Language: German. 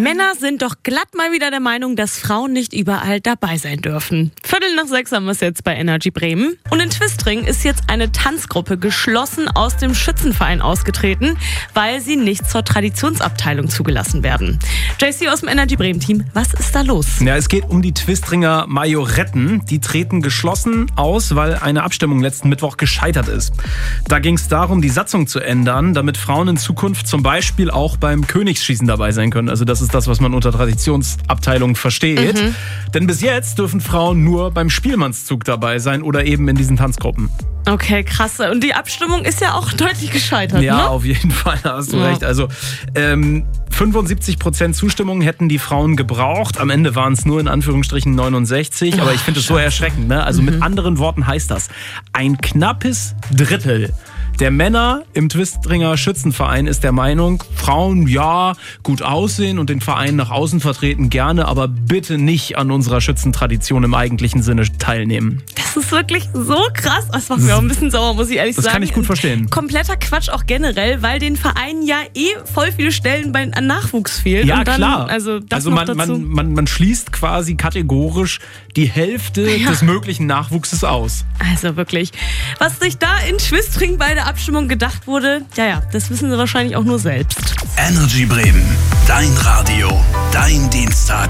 Männer sind doch glatt mal wieder der Meinung, dass Frauen nicht überall dabei sein dürfen. 5:45 haben wir es jetzt bei Energy Bremen. Und in Twistring ist jetzt eine Tanzgruppe geschlossen aus dem Schützenverein ausgetreten, weil sie nicht zur Traditionsabteilung zugelassen werden. JC aus dem Energy Bremen Team, was ist da los? Ja, es geht um die Twistringer Majoretten. Die treten geschlossen aus, weil eine Abstimmung letzten Mittwoch gescheitert ist. Da ging es darum, die Satzung zu ändern, damit Frauen in Zukunft zum Beispiel auch beim Königsschießen dabei sein können. Also das ist das, was man unter Traditionsabteilung versteht. Denn bis jetzt dürfen Frauen nur beim Spielmannszug dabei sein oder eben in diesen Tanzgruppen. Okay, krass. Und die Abstimmung ist ja auch deutlich gescheitert, Ja, ne? auf jeden Fall, da hast du recht. Also 75% Zustimmung hätten die Frauen gebraucht. Am Ende waren es nur in Anführungsstrichen 69. Aber ich finde es so erschreckend. Ne? Also mit anderen Worten heißt das, ein knappes Drittel der Männer im Twistringer Schützenverein ist der Meinung, Frauen, ja, gut aussehen und den Verein nach außen vertreten gerne, aber bitte nicht an unserer Schützentradition im eigentlichen Sinne teilnehmen. Das ist wirklich so krass. Das macht mir auch ein bisschen sauer, muss ich ehrlich sagen. Das kann ich gut verstehen. Kompletter Quatsch auch generell, weil den Vereinen ja voll viele Stellen an Nachwuchs fehlen. Ja, und dann, klar. Also dazu. Man schließt quasi kategorisch die Hälfte des möglichen Nachwuchses aus. Also wirklich. Was sich da in Twistring bei der Abstimmung gedacht wurde, das wissen sie wahrscheinlich auch nur selbst. Energy Bremen, dein Radio, dein Dienstag.